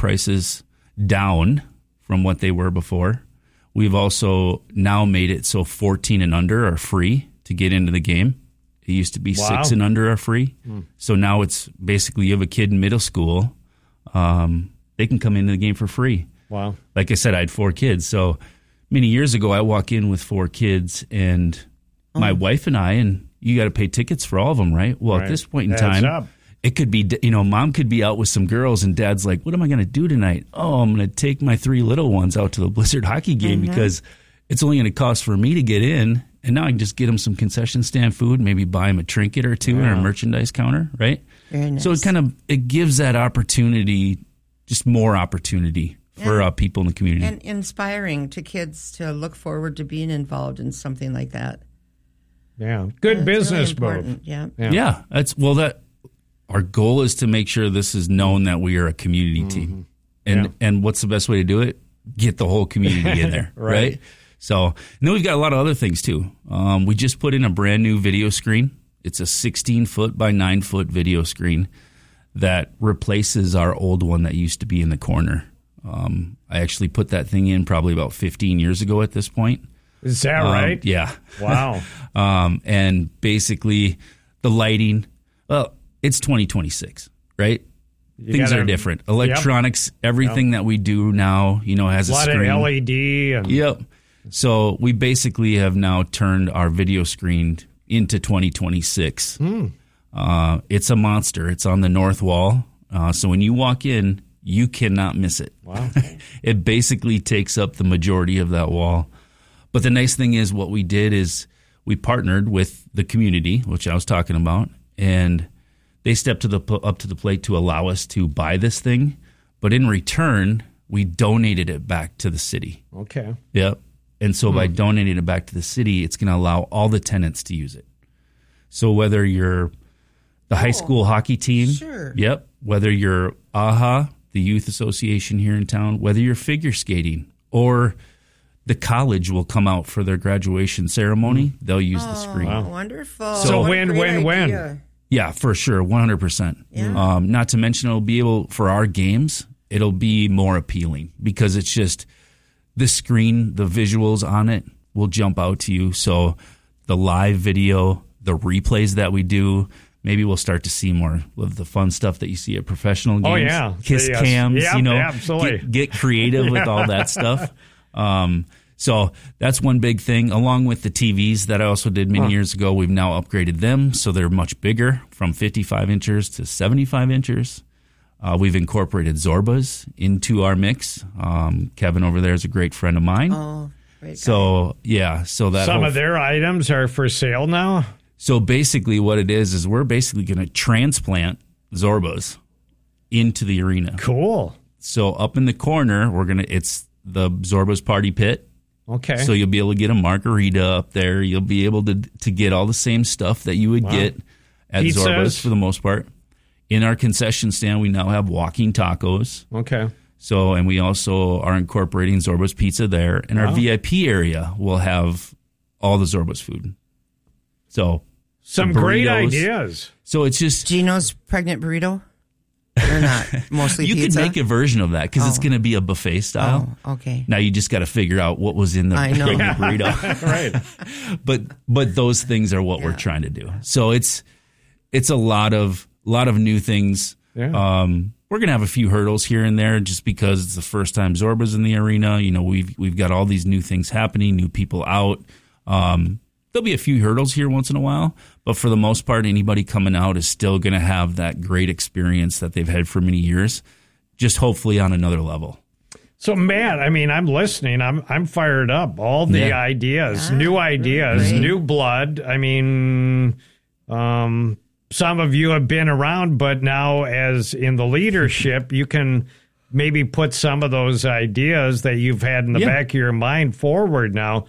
prices down from what they were before. We've also now made it so 14 and under are free to get into the game. It used to be 6 and under are free. So now it's basically you have a kid in middle school, they can come into the game for free. Wow. Like I said, I had 4 kids. So many years ago, I walk in with 4 kids and my wife and I, and you got to pay tickets for all of them, right? Well, at this point in time, it could be, mom could be out with some girls and dad's like, what am I going to do tonight? Oh, I'm going to take my 3 little ones out to the Blizzard hockey game because it's only going to cost for me to get in. And now I can just get them some concession stand food, maybe buy them a trinket or two or a merchandise counter, right? Very nice. So it gives that opportunity, just more opportunity for people in the community. And inspiring to kids to look forward to being involved in something like that. Yeah. Good business really move. Yeah. Our goal is to make sure this is known that we are a community team. And what's the best way to do it? Get the whole community in there, right? So, and then we've got a lot of other things too. We just put in a brand new video screen. It's a 16-foot by 9-foot video screen that replaces our old one that used to be in the corner. I actually put that thing in probably about 15 years ago at this point. Is that right? Yeah. Wow. And basically the lighting, well, it's 2026, right? Things are different. Electronics, everything that we do now, has a screen. A lot of LED. Yep. So we basically have now turned our video screen into 2026. It's a monster. It's on the north wall. So when you walk in, you cannot miss it. Wow. It basically takes up the majority of that wall. But the nice thing is what we did is we partnered with the community, which I was talking about, and they stepped up to the plate to allow us to buy this thing. But in return, we donated it back to the city. Okay. Yep. And so by donating it back to the city, it's going to allow all the tenants to use it. So whether you're the high school hockey team, yep, whether you're AHA, the youth association here in town, whether you're figure skating, or the college will come out for their graduation ceremony, they'll use the screen. Wow. Wonderful. So win. Yeah, for sure, 100%. Yeah. Not to mention it'll be able, for our games, it'll be more appealing because it's just the screen, the visuals on it will jump out to you. So the live video, the replays that we do, maybe we'll start to see more of the fun stuff that you see at professional games. Oh, yeah. Kiss cams, absolutely. Get creative with all that stuff. So that's one big thing. Along with the TVs that I also did many years ago, we've now upgraded them so they're much bigger, from 55 inches to 75 inches. We've incorporated Zorbas into our mix. Kevin over there is a great friend of mine. Oh, great guy. So, yeah. So that some of their items are for sale now? So basically what it is we're basically going to transplant Zorbas into the arena. Cool. So up in the corner, it's the Zorbas Party Pit. Okay. So you'll be able to get a margarita up there. You'll be able to get all the same stuff that you would get at Pizzas. Zorbas for the most part. In our concession stand, we now have walking tacos. Okay. So, and we also are incorporating Zorbas Pizza there. In our VIP area, we'll have all the Zorbas food. So, some great ideas. So it's just Gino's pregnant burrito? Or not? Mostly you pizza? can make a version of that because it's going to be a buffet style. Oh, okay. Now you just got to figure out what was in the pregnant burrito. Right. But those things are what we're trying to do. So it's a lot of new things. Yeah. We're going to have a few hurdles here and there just because it's the first time Zorba's in the arena. We've got all these new things happening, new people out. There'll be a few hurdles here once in a while, but for the most part, anybody coming out is still going to have that great experience that they've had for many years, just hopefully on another level. So, Matt, I'm listening. I'm fired up. All the ideas, new ideas, new blood. Some of you have been around, but now as in the leadership, you can maybe put some of those ideas that you've had in the back of your mind forward now.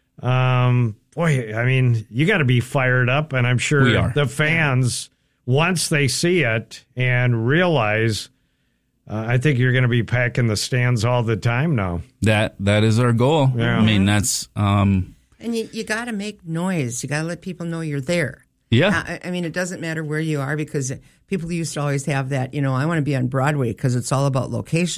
You got to be fired up, and I'm sure the fans, once they see it and realize, I think you're going to be packing the stands all the time now. That is our goal. Yeah. That's... And you got to make noise. You got to let people know you're there. Yeah. It doesn't matter where you are because people used to always have that, I want to be on Broadway because it's all about location.